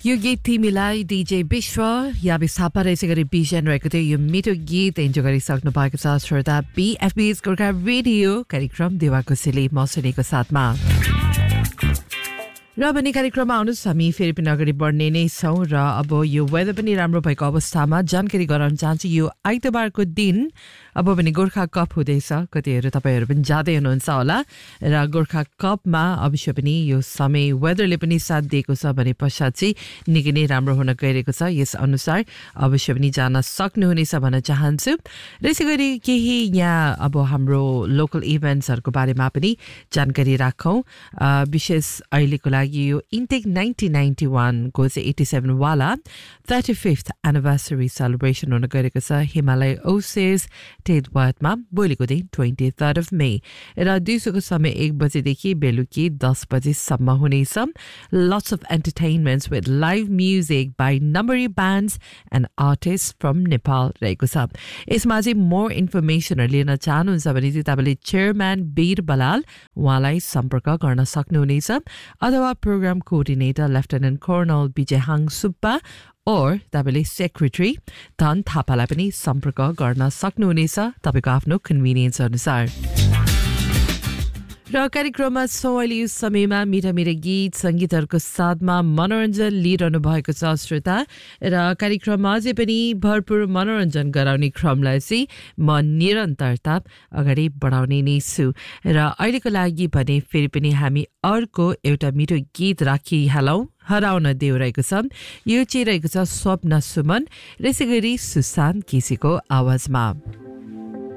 यो गीत तिमीलाई डीजे विश्व या विस्थापा रहेछ गरी बिजन रहेको थियो यो मिठो गीत इन्जोय गरिसक्नु भएको छ श्रोता बीएफबीएस गोर्खा रेडियो कार्यक्रम देवाकोसेली मौसुनीको साथमा र पनि कार्यक्रममा आउनुहोस् हामी फेरि पनि अगाडि बढ्ने नै छौँ र अब यो वेदर पनि राम्रो भएको अवस्थामा जानकारी गराउन चाहन्छु यो आइतबारको दिन अब पनि गोर्खा कप हुँदैछ कतिहरू तपाईहरू पनि जाँदै हुनुहुन्छ होला र गोर्खा कपमा अवश्य पनि यो समय वेदरले पनि साथ दिएको छ भने पश्चात चाहिँ निकै नै राम्रो हुन गइरहेको छ यस अनुसार अवश्य पनि जान सक्नुहुनेछ भन्न चाहन्छु र यसै गरी केही यहाँ अब हाम्रो लोकल इभेन्ट्सहरूको बारेमा पनि जानकारी राखौँ विशेष अहिलेको लागि यो इन्टेक 1991 को चाहिँ 87 वाला 35th एनिभर्सरी सेलिब्रेसन हुन गइरहेको छ हिमालय ओसेस टेडवाटमा भोलिको दिन 23rd of May र दिउँसोको समय 1 बजेदेखि बेलुकी 10 बजेसम्म हुनेछ lots of entertainments with live music by numbery bands and artists from Nepal रहेको छ यसमा चाहिँ मोर इन्फर्मेसनहरू लिन चाहनुहुन्छ भने चाहिँ तपाईले चेयरम्यान वीर बलाल उहाँलाई सम्पर्क गर्न सक्नुहुनेछ अथवा programme coordinator lieutenant colonel विजयहाङ Subba or तपाईले सेक्रेटरी धन थापालाई पनि सम्पर्क गर्न सक्नुहुनेछ तपाईको आफ्नो कन्भिनियन्स अनुसार र कार्यक्रममा अहिले यो समयमा मिठा मिठा गीत संगीतहरूको साथमा मनोरञ्जन लिइरहनु भएको छ श्रोता र कार्यक्रममा अझै पनि भरपूर मनोरञ्जन गराउने क्रमलाई चाहिँ म निरन्तरता अगाडि बढाउने नै छु र अहिलेको लागि भने फेरि पनि हामी अर्को एउटा मिठो गीत राखिहालौँ हराउन देऊ रहेको छ यो चाहिँ रहेको छ स्वप्न सुमन र यसै गरी सुशान्त केसीको आवाजमा